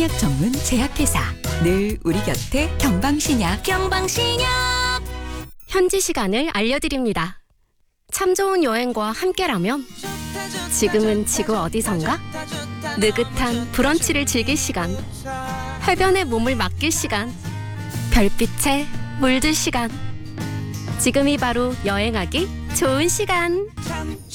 한약 전문 제약회사 늘 우리 곁에 경방신약. 현지 시간을 알려드립니다. 참 좋은 여행과 함께라면 지금은 지구 어디선가? 느긋한 브런치를 즐길 시간, 해변에 몸을 맡길 시간, 별빛에 물들 시간. 지금이 바로 여행하기 좋은 시간.